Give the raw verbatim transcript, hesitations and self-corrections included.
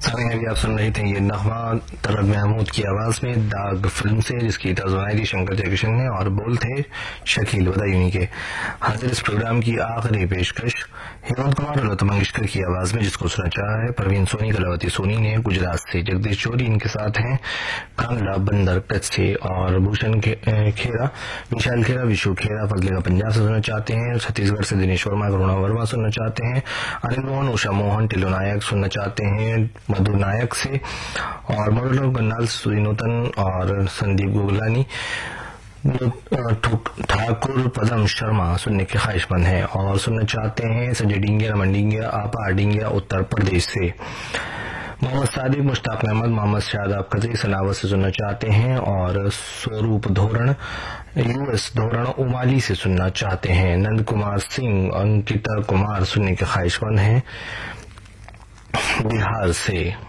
सामने अभी आप सुन रहे थे ये नगमा तलत महमूद की आवाज में दाग फिल्म से, जिसकी तर्जुमाई थी शंकर जयकिशन ने और बोल थे शकील बदायूनी के। हाजिर इस प्रोग्राम की आखिरी पेशकश हेमंत कुमार और लता मंगेशकर की आवाज में, जिसको सुना चाहा है परवीन सोनी, कलावती सोनी ने गुजरात से। जगदीश चौधरी इनके साथ हैं कांगड़ा बंदर कच्छ से, और भूषण खेरा, विशाल खेरा, विशु खेरा फजले का पंजाब से सुनना चाहते हैं। छत्तीसगढ़ से दिनेश वर्मा, करुणा वर्मा सुनना चाहते हैं। अनिल मोहन, उषा मोहन, टिल्लू नायक सुनना चाहते हैं मधु नायक से, और मॉडल गन्नाल सुनोतन और संदीप गोगलानी, ठाकुर पदम शर्मा सुनने के ख्वाहिशमंद हैं और सुनना चाहते हैं संजय डिंगिया, रमन डिंगिया, आपा डिंगिया उत्तर प्रदेश से। मोहम्मद सादिक, मुश्ताक अहमद, मोहम्मद शादाब खत्री सनावत से सुनना चाहते हैं, और स्वरूप धोरण, यूएस धोरण उमाली से सुनना चाहते हैं। नंद कुमार सिंह, अंकिता कुमार सुनने के ख्वाहिशमंद हैं बिहार से।